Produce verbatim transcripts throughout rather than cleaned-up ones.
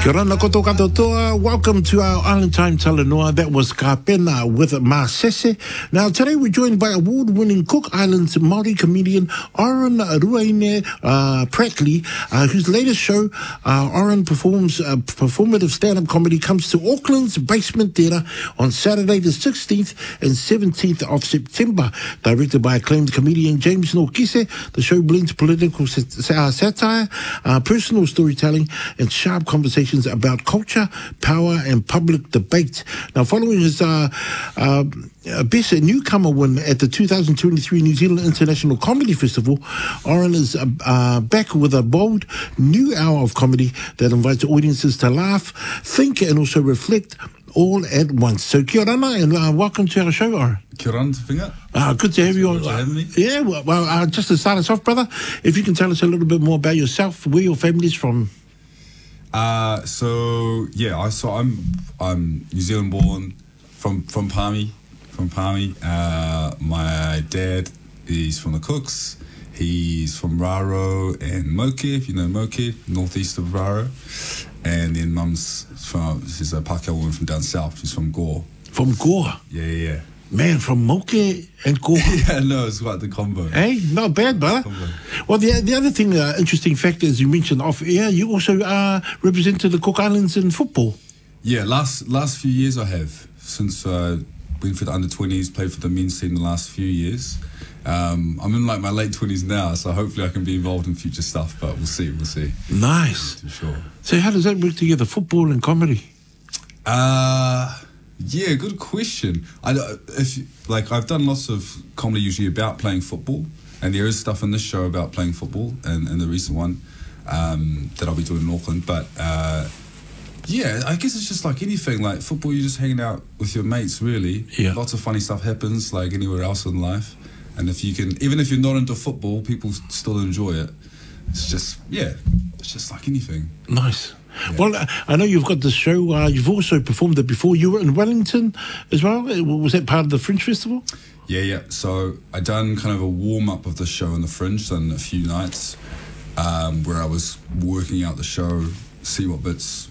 Kia ora koto katoa. Welcome to our Island Time Talanoa. That was Ka Pena with Ma Sese. Now, today we're joined by award-winning Cook Islands Māori comedian Oren Ruaine uh, Prattley, uh, whose latest show, uh, Oren performs uh, performative stand-up comedy, comes to Auckland's Basement Theatre on Saturday the sixteenth and seventeenth of September. Directed by acclaimed comedian James Norkise, the show blends political sat- uh, satire, uh, personal storytelling, and sharp conversations about culture, power, and public debate. Now, following his uh, uh, best newcomer win at the two thousand twenty-three New Zealand International Comedy Festival, Oren is uh, uh, back with a bold new hour of comedy that invites audiences to laugh, think, and also reflect all at once. So kia ora and uh, welcome to our show, Oren. Kia ora, Whinga. Uh, good to have you on. Good to have me. Yeah, well, well uh, just to start us off, brother, if you can tell us a little bit more about yourself, where your family's from. Uh, so yeah, I so I'm I'm New Zealand born, from from Palmy, from Palmy. Uh, my dad is from the Cooks. He's from Raro and Moke, if you know Moke, northeast of Raro. And then mum's from, she's a Pākehā woman from down south. She's from Gore. From Gore? Yeah, yeah, yeah. Man, from Moke and Gore. Yeah, no, it's quite the combo. Hey, not bad, brother. Combo. Well, the the other thing, uh, interesting fact, as you mentioned off air, you also uh, represented the Cook Islands in football. Yeah, last last few years I have. Since uh, went for the under twenties, played for the men's team the last few years. Um, I'm in like my late twenties now, so hopefully I can be involved in future stuff, but we'll see, we'll see. Nice. For sure. So how does that work together, football and comedy? Uh, yeah, good question. I, if like I've done lots of comedy usually about playing football, and there is stuff in this show about playing football, and, and the recent one um, that I'll be doing in Auckland, but uh, yeah, I guess it's just like anything, like football, you're just hanging out with your mates, really. Yeah. Lots of funny stuff happens, like anywhere else in life. And if you can, even if you're not into football, people still enjoy it. It's just, yeah, it's just like anything. Nice. Yeah. Well, I know you've got this show. Uh, you've also performed it before. You were in Wellington as well. Was that part of the Fringe Festival? Yeah, yeah. So I done kind of a warm-up of the show in the Fringe, done a few nights um, where I was working out the show, see what bits,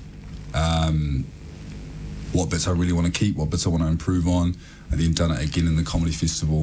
um, what bits I really want to keep, what bits I want to improve on, and then done it again in the Comedy Festival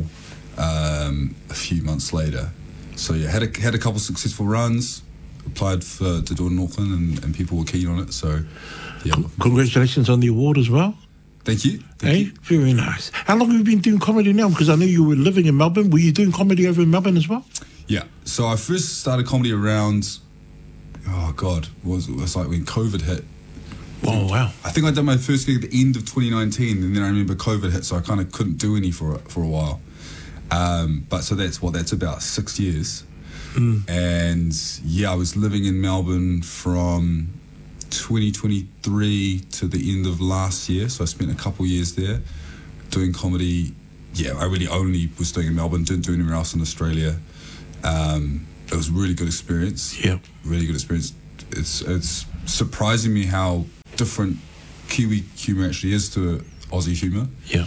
um, a few months later. So yeah, had a, had a couple successful runs, applied for to do it in Auckland, and, and people were keen on it. So yeah. C- congratulations on the award as well. Thank you. Thank Hey, you. very nice. How long have you been doing comedy now? Because I know you were living in Melbourne. Were you doing comedy over in Melbourne as well? Yeah. So I first started comedy around, oh God, it was, it was like when COVID hit. Oh, wow. I think I done my first gig at the end of twenty nineteen, and then I remember COVID hit, so I kind of couldn't do any for for a while. Um, but so that's what, that's about six years. Mm. And yeah, I was living in Melbourne from twenty twenty-three to the end of last year. So I spent a couple years there doing comedy. Yeah, I really only was doing in Melbourne, didn't do anywhere else in Australia. Um, it was a really good experience. Yeah. Really good experience. It's, it's surprising me how different Kiwi humour actually is to Aussie humour. Yeah.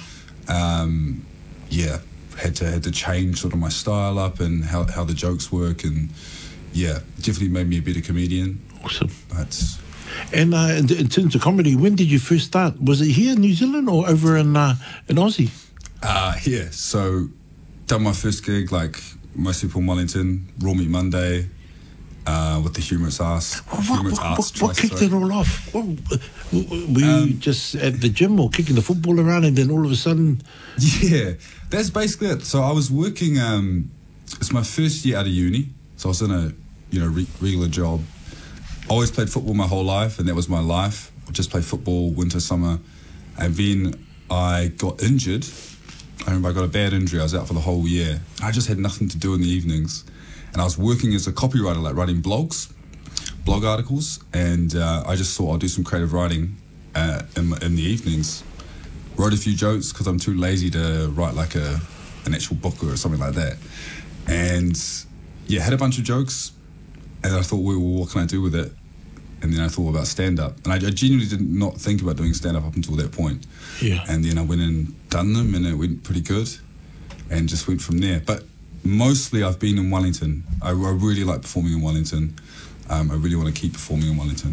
Um, yeah. Had to had to change sort of my style up and how, how the jokes work, and yeah, definitely made me a better comedian. Awesome. But And uh, in, in terms of comedy, when did you first start? Was it here in New Zealand or over in uh, in Aussie? uh, yeah, so done my first gig like most people in Wellington, Raw Meat Monday, uh, with the Humorous Arts. What, Humorous what, Arts what, what twice, kicked sorry. it all off? What, were you Um, just at the gym or kicking the football around, and then all of a sudden? Yeah, that's basically it. So I was working, um, it's my first year out of uni, so I was in a, you know, re- regular job. Always played football my whole life, and that was my life. I just played football, winter, summer, and then I got injured. I remember I got a bad injury. I was out for the whole year. I just had nothing to do in the evenings, and I was working as a copywriter, like writing blogs, blog articles, and uh, I just thought I'll do some creative writing uh, in, in the evenings. Wrote a few jokes because I'm too lazy to write like a an actual book or something like that. And yeah, had a bunch of jokes, and I thought, well, what can I do with it? And then I thought about stand-up. And I, I genuinely did not think about doing stand-up up until that point. Yeah. And then I went and done them, and it went pretty good, and just went from there. But mostly I've been in Wellington. I, I really like performing in Wellington. Um, I really want to keep performing in Wellington.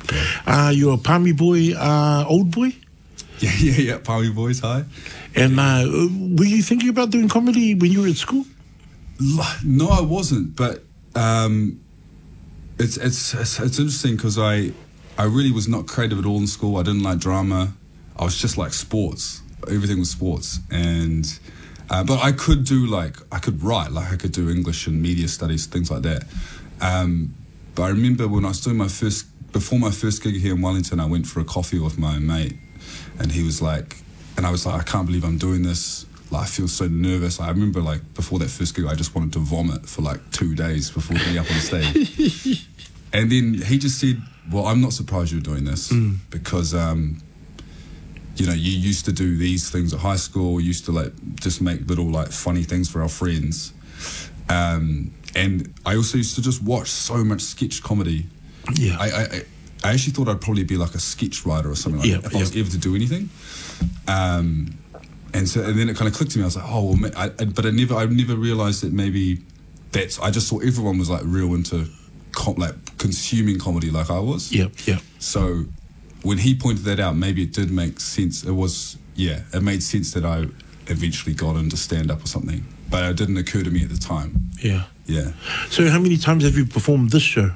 Uh, you're a Palmy boy, uh, old boy? Yeah, yeah, yeah. Palmy boys, hi. And uh, were you thinking about doing comedy when you were at school? No, I wasn't. But um, it's, it's it's it's interesting because I I really was not creative at all in school. I didn't like drama. I was just like sports. Everything was sports, and uh, but I could do like I could write, like I could do English and media studies, things like that. Um, but I remember when I was doing my first before my first gig here in Wellington, I went for a coffee with my mate, and he was like, and I was like, I can't believe I'm doing this. Like, I feel so nervous. I remember, like, before that first gig, I just wanted to vomit for, like, two days before getting up on stage. And then he just said, well, I'm not surprised you're doing this mm. because, um, you know, you used to do these things at high school, used to, like, just make little, like, funny things for our friends. Um, and I also used to just watch so much sketch comedy. Yeah. I, I, I actually thought I'd probably be, like, a sketch writer or something like yeah, that if yeah. I was ever to do anything. Um... And so, and then it kind of clicked to me. I was like, oh, well, I, I, but I never, I never realized that maybe that's. I just thought everyone was like real into, com, like consuming comedy, like I was. Yeah, yeah. So, when he pointed that out, maybe it did make sense. It was, yeah, it made sense that I eventually got into stand up or something. But it didn't occur to me at the time. Yeah, yeah. So, how many times have you performed this show?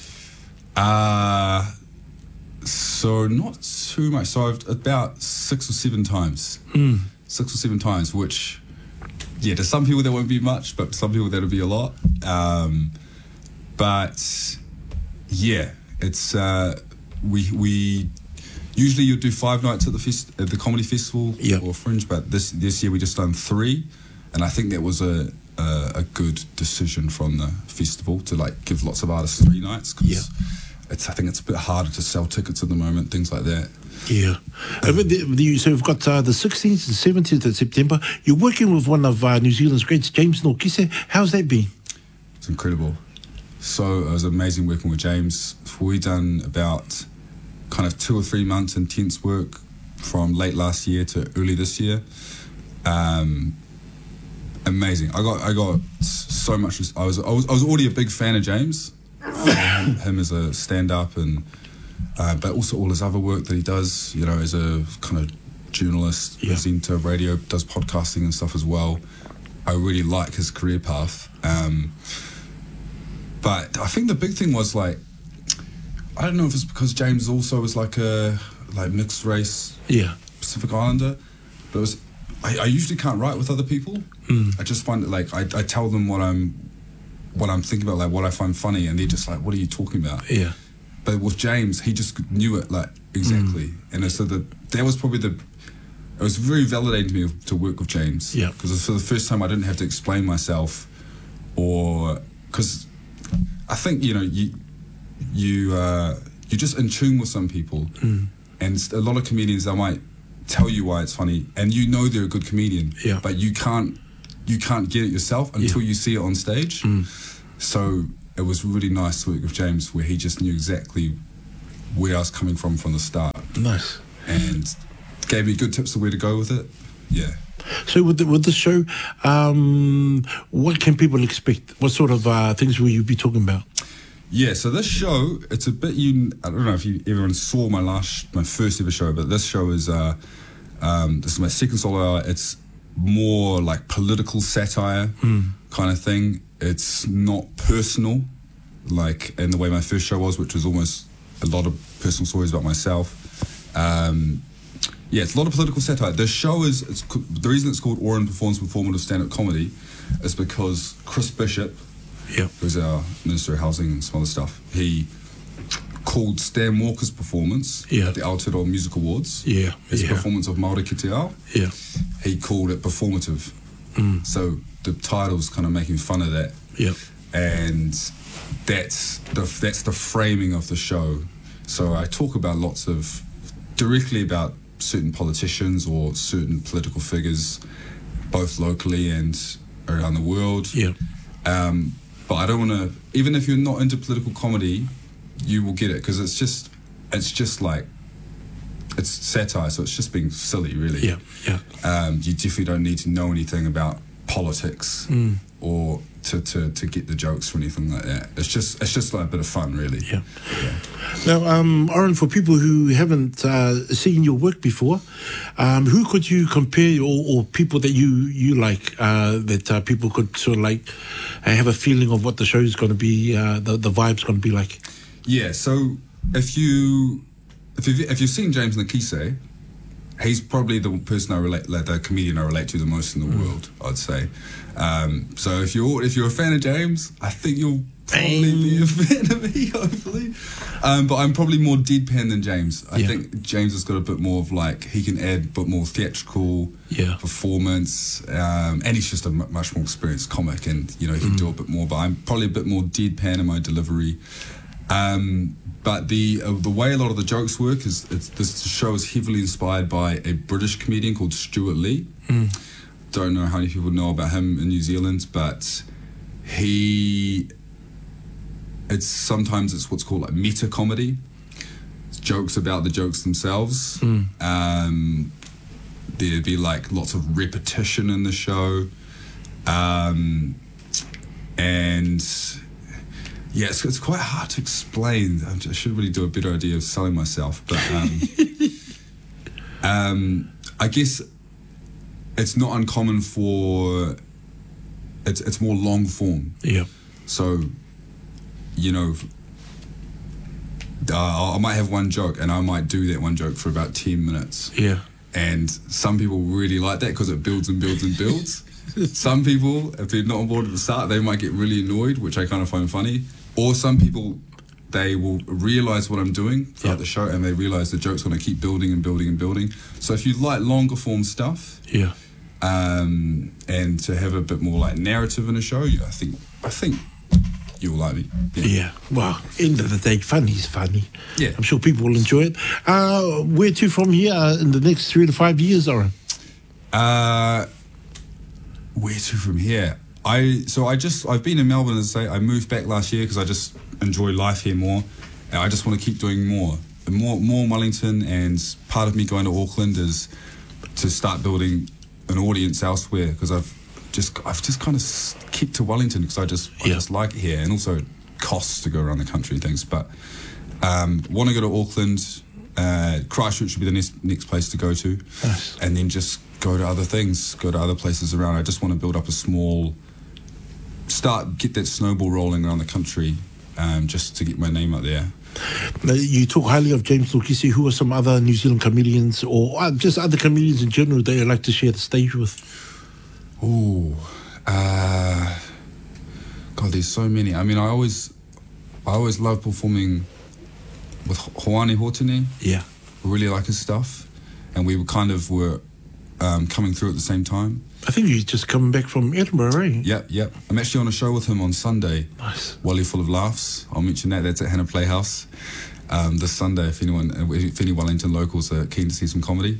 Uh so not too much. So I've about six or seven times. Mm. Six or seven times, which, yeah, to some people that won't be much, but some people that'll be a lot. Um, but yeah, it's uh, we we usually you do five nights at the fest, at the comedy festival yep. or Fringe, but this this year we just done three, and I think that was a a, a good decision from the festival to like give lots of artists three nights because yep. it's I think it's a bit harder to sell tickets at the moment, things like that. Yeah. Um, the, the, so we've got uh, the sixteenth and seventeenth of September. You're working with one of uh, New Zealand's greats, James Nokise. How's that been? It's incredible. So it was amazing working with James. We done about kind of two or three months intense work from late last year to early this year. Um, amazing. I got I got so much. I was I was I was already a big fan of James, him, him as a stand-up and. Uh, but also all his other work that he does, you know, as a kind of journalist, yeah. presenter, radio, does podcasting and stuff as well. I really like his career path. Um, but I think the big thing was like, I don't know if it's because James also was like a like mixed race yeah. Pacific Islander, but it was, I, I usually can't write with other people. Mm. I just find it like, I, I tell them what I'm, what I'm thinking about, like what I find funny, and they're just like, what are you talking about? Yeah. But with James, he just knew it like exactly, mm. and so the that was probably the. It was very validating to me to work with James. Yeah. Because for the first time, I didn't have to explain myself, or because I think you know you you uh, you're just in tune with some people, mm. and a lot of comedians they might tell you why it's funny, and you know they're a good comedian, yeah. but you can't you can't get it yourself until yeah. you see it on stage. Mm. So. It was really nice to work with James where he just knew exactly where I was coming from from the start. Nice. And gave me good tips of where to go with it. Yeah. So with the, with the show, um, what can people expect? What sort of uh, things will you be talking about? Yeah, so this show, it's a bit, un- I don't know if you, everyone saw my last, my first ever show, but this show is, uh, um, this is my second solo hour. It's more like political satire mm. kind of thing. It's not personal, like in the way my first show was, which was almost a lot of personal stories about myself. Um, yeah, it's a lot of political satire. The show is, it's, the reason it's called Oran Performs Performative Stand-Up Comedy is because Chris Bishop, yep. who's our Minister of Housing and some other stuff, he called Stan Walker's performance yeah. at the Aotearoa Music Awards, yeah. his yeah. performance of Māori Ki Te Ao, yeah. he called it performative. Mm. So the title's kind of making fun of that. Yep. And that's the that's the framing of the show. So I talk about lots of directly about certain politicians or certain political figures, both locally and around the world. Yeah. Um, but I don't want to. Even if you're not into political comedy, you will get it because it's just it's just like it's satire. So it's just being silly, really. Yeah. Yeah. Um, you definitely don't need to know anything about politics mm. or to, to, to get the jokes or anything like that. It's just it's just like a bit of fun, really. Yeah. yeah. Now, um, Aaron, for people who haven't uh, seen your work before, um, who could you compare, or, or people that you you like, uh, that uh, people could sort of like uh, have a feeling of what the show is going to be, uh, the the vibe's going to be like? Yeah. So if you if you if you've seen James Nakise, he's probably the person I relate, like the comedian I relate to the most in the mm. world, I'd say. Um, so if you're if you're a fan of James, I think you'll probably be a fan of me, hopefully. Um, but I'm probably more deadpan than James. I yeah. think James has got a bit more of like, he can add a bit more theatrical yeah. performance, um, and he's just a m- much more experienced comic, and you know he can mm. do a bit more. But I'm probably a bit more deadpan in my delivery. Um, but the uh, the way a lot of the jokes work is it's, this show is heavily inspired by a British comedian called Stuart Lee. Mm. Don't know how many people know about him in New Zealand, but he. It's sometimes it's what's called like meta comedy. It's jokes about the jokes themselves. Mm. Um, there'd be like lots of repetition in the show, um, and yeah, it's, it's quite hard to explain. I should really do a better idea of selling myself, but um, um, I guess it's not uncommon for it's it's more long form. Yeah. So. You know, uh, I might have one joke and I might do that one joke for about ten minutes. Yeah. And some people really like that because it builds and builds and builds. Some people, if they're not on board at the start, they might get really annoyed, which I kind of find funny. Or some people, they will realise what I'm doing throughout yeah. the show, and they realise the joke's going to keep building and building and building. So if you like longer form stuff, yeah, um, and to have a bit more like narrative in a show, I think, I think. You'll like me. Yeah. yeah. Well, end of the day, funny's funny. Yeah. I'm sure people will enjoy it. Uh, where to from here uh, in the next three to five years, Aaron? Uh, where to from here? I so I just I've been in Melbourne, as I say. I moved back last year because I just enjoy life here more, and I just want to keep doing more, and more, more in Wellington. And part of me going to Auckland is to start building an audience elsewhere, because I've. Just, I've just kind of kept to Wellington because I just I yeah. just like it here, and also it costs to go around the country and things. But um, want to go to Auckland. Uh, Christchurch should be the next next place to go to, nice. And then just go to other things, go to other places around. I just want to build up a small, start get that snowball rolling around the country, um, just to get my name out there. Now, you talk highly of James Nakise. Who are some other New Zealand comedians, or uh, just other comedians in general that you'd like to share the stage with? Oh, uh, God, there's so many. I mean, I always, I always love performing with Hoani Hotene. Yeah, I really like his stuff, and we were kind of were um, coming through at the same time. I think he's just coming back from Edinburgh, right? Yep, yep. I'm actually on a show with him on Sunday. Nice. Wally Full of Laughs. I'll mention that. That's at Hannah Playhouse um, this Sunday. If anyone, if any Wellington locals are keen to see some comedy.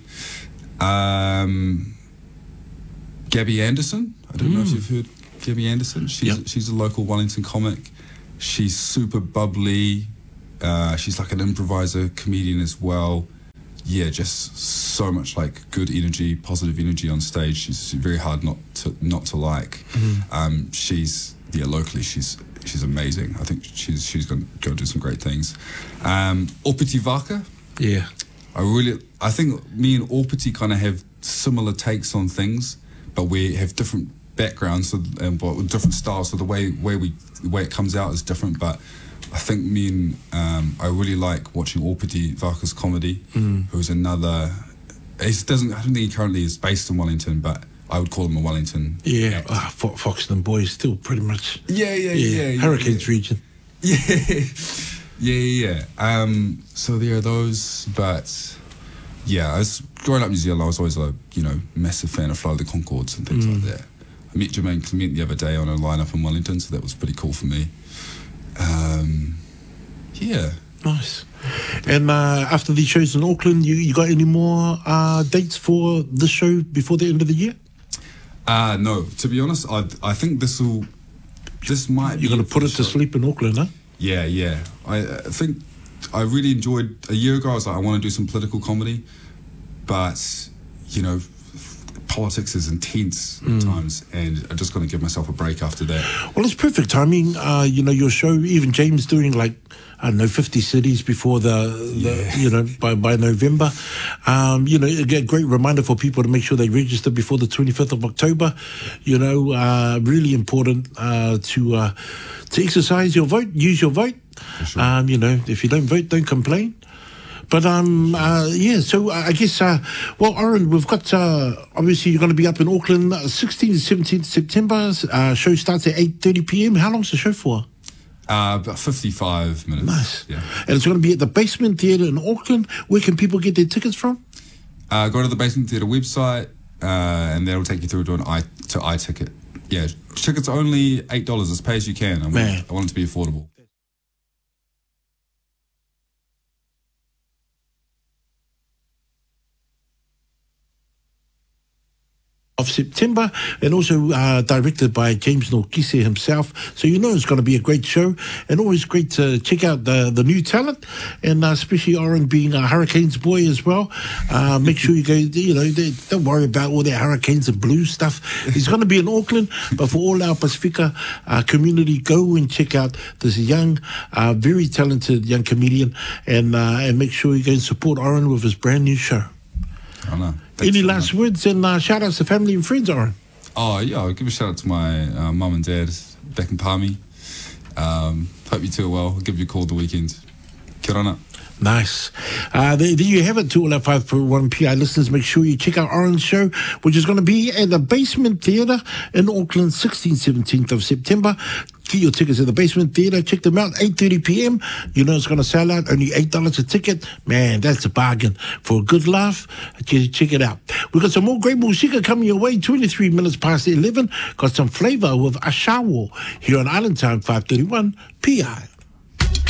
Um. Gabby Anderson. I don't mm. know if you've heard Gabby Anderson. She's yep. she's a local Wellington comic. She's super bubbly. Uh, she's like an improviser, comedian as well. Yeah, just so much like good energy, positive energy on stage. She's very hard not to not to like. Mm. Um, she's yeah, locally she's she's amazing. I think she's she's going to go do some great things. Um, Opiti Vaka. Yeah, I really I think me and Opiti kind of have similar takes on things, but we have different backgrounds and um, different styles. So the way way we the way it comes out is different. But I think me and um, I really like watching Opiti Vaka's comedy, mm. who's another. He doesn't. I don't think he currently is based in Wellington, but I would call him a Wellington. Yeah, ah, Fo- Foxton Boys still pretty much. Yeah, yeah, yeah. yeah. yeah Hurricanes yeah. region. Yeah, yeah, yeah. yeah. Um, so there are those, but. Yeah, I was growing up in New Zealand, I was always a you know massive fan of Flight of the Conchords and things mm. like that. I met Jermaine Clement the other day on a lineup in Wellington, so that was pretty cool for me. Um, yeah, nice. And uh, after these shows in Auckland, you, you got any more uh, dates for this show before the end of the year? Uh no. To be honest, I I think this will this might. You're going to put it to sleep in Auckland, huh? Yeah, yeah. I, I think. I really enjoyed, a year ago I was like, I want to do some political comedy, but, you know, politics is intense at times, and I just got to give myself a break after that. Well, it's perfect timing. Uh, you know, your show, even James doing like, I don't know, fifty cities before the, the Yeah. you know, by, by November. Um, you know, a great reminder for people to make sure they register before the twenty-fifth of October. You know, uh, really important uh, to uh, to exercise your vote, use your vote. Sure. Um, you know, if you don't vote, don't complain. But um, uh, yeah, so I guess, uh, well, Oren, we've got, uh, obviously you're going to be up in Auckland, uh, sixteenth and seventeenth September. Uh, show starts at eight thirty p.m. How long's the show for? Uh, about fifty-five minutes. Nice. Yeah. And it's going to be at the Basement Theatre in Auckland. Where can people get their tickets from? Uh, go to the Basement Theatre website, uh, and that'll take you through to an i to iTicket. Yeah, tickets are only eight dollars. As pay as you can. I want, Man. I want it to be affordable. Of September, and also uh, directed by James Nokise himself. So you know it's going to be a great show, and always great to check out the the new talent, and uh, especially Oren being a Hurricanes boy as well. Uh, make sure you go, you know, they, don't worry about all that Hurricanes and Blues stuff. He's going to be in Auckland, but for all our Pacifica uh, community, go and check out this young, uh, very talented young comedian, and uh, and make sure you go and support Oren with his brand new show. I don't know. Thanks Any so last much. words and uh, shout outs to family and friends, Oren? Oh, yeah, I'll give a shout out to my uh, mum and dad back in Palmy. Um, hope you two are well. I'll give you a call the weekend. Kia ora. Nice. Uh, there, there you have it, to all our five for one P I listeners. Make sure you check out Oren's show, which is going to be at the Basement Theatre in Auckland, sixteenth, seventeenth of September. Get your tickets at the Basement Theatre. Check them out, eight thirty p.m. You know it's going to sell out, only eight dollars a ticket. Man, that's a bargain. For a good laugh, check, check it out. We've got some more great music coming your way, twenty-three minutes past eleven. Got some flavour with Ashawo here on Island Time, five thirty-one P I.